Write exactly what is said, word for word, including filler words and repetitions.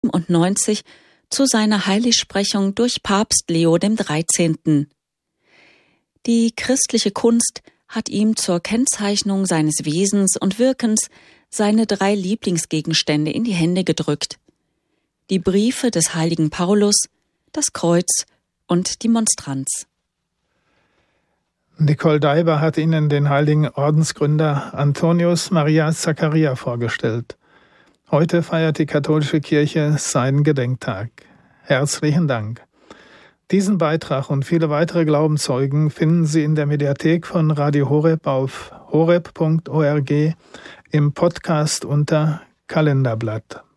neunzig zu seiner Heiligsprechung durch Papst Leo der Dreizehnte. Die christliche Kunst hat ihm zur Kennzeichnung seines Wesens und Wirkens seine drei Lieblingsgegenstände in die Hände gedrückt: die Briefe des heiligen Paulus, das Kreuz und die Monstranz. Nicole Daiber hat Ihnen den heiligen Ordensgründer Antonius Maria Zaccaria vorgestellt. Heute feiert die katholische Kirche seinen Gedenktag. Herzlichen Dank. Diesen Beitrag und viele weitere Glaubenszeugen finden Sie in der Mediathek von Radio Horeb auf horeb punkt org im Podcast unter Kalenderblatt.